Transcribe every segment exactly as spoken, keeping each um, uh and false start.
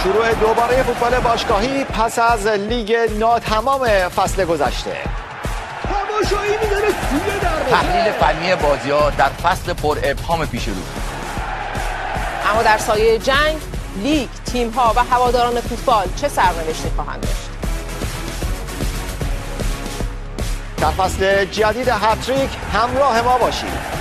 شروع دوباره فوتبال باشگاهی پس از لیگ ناتمام فصل گذشته. تماشایی می‌داره توی دروازه. تحلیل فنی بازی‌ها در فصل پر ابهام پیش رو. اما در سایه جنگ، لیگ، تیم‌ها و هواداران فوتبال چه سرنوشتی خواهند داشت؟ در فصل جدید هتریک همراه ما باشید.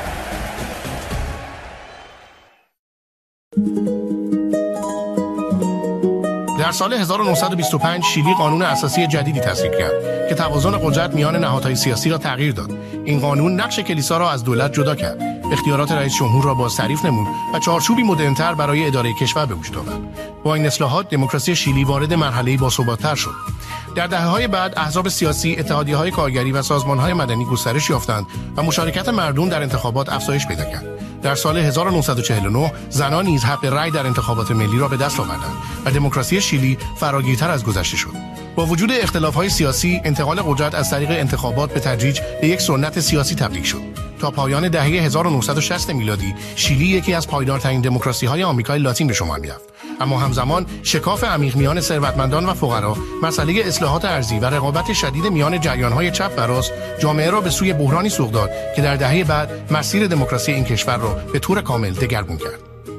در سال هزار و نهصد و بیست و پنج شیلی قانون اساسی جدیدی تصویب کرد که توازن قدرت میان نهادهای سیاسی را تغییر داد. این قانون نقش کلیسا را از دولت جدا کرد، اختیارات رئیس جمهور را بازتعریف نمود و چارچوبی مدرن‌تر برای اداره کشور به وجود آورد. با این اصلاحات دموکراسی شیلی وارد مرحله‌ای باثبات‌تر شد. در دهه‌های بعد احزاب سیاسی، اتحادیه‌های کارگری و سازمان‌های مدنی گسترش یافتند و مشارکت مردم در انتخابات افزایش پیدا کرد. در سال هزار و نهصد و چهل و نه زنان نیز حق رأی در انتخابات ملی را به دست آوردند و دموکراسی شیلی فراگیرتر از گذشته شد. با وجود اختلاف‌های سیاسی، انتقال قدرت از طریق انتخابات به تدریج به یک سنت سیاسی تبدیل شد. تا پایان دهه هزار و نهصد و شصت میلادی، شیلی یکی از پایدارترین دموکراسی‌های آمریکای لاتین به شمار می‌رفت. اما همزمان شکاف عمیق میان ثروتمندان و فقرا، مسئله اصلاحات ارضی و رقابت شدید میان جریان‌های چپ و راست جامعه را به سوی بحرانی سوق داد که در دهه بعد مسیر دموکراسی این کشور را به طور کامل دگرگون کرد.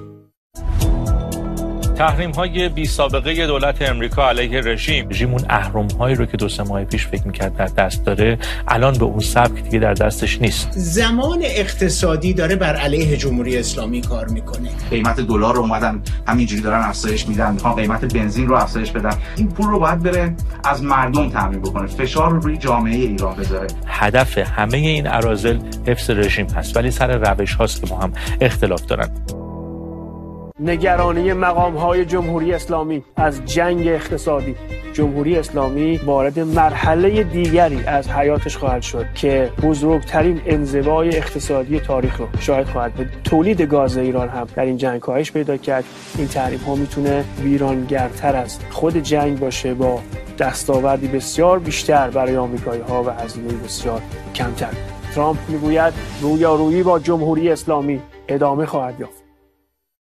تحریم‌های بی سابقه دولت امریکا علیه رژیم، رژیم اون اهرم‌هایی رو که دو سه ماه پیش فکر می‌کرد در دست داره، الان به اون سبک دیگه در دستش نیست. زمان اقتصادی داره بر علیه جمهوری اسلامی کار میکنه. قیمت دلار رو اومدن همینجوری دارن افزایش میدن، میخوان قیمت بنزین رو افزایش بدن. این پول رو باید بره از مردم تامین بکنه، فشار رو روی جامعه ایران بذاره. هدف همه این اراذل حفظ رژیم هست، ولی سر روش هاست که با هم اختلاف دارن. نگرانی مقام‌های جمهوری اسلامی از جنگ اقتصادی. جمهوری اسلامی وارد مرحله دیگری از حیاتش خواهد شد که بزرگترین انزوای اقتصادی تاریخ رو شاهد خواهد بود. تولید گاز ایران هم در این جنگ کاهش پیدا کرد. این تحریم‌ها میتونه ویرانگرتر از خود جنگ باشه، با دستاوردی بسیار بیشتر برای آمریکایی‌ها و هزینه بسیار کمتر. ترامپ میگوید رویارویی با جمهوری اسلامی ادامه خواهد یافت.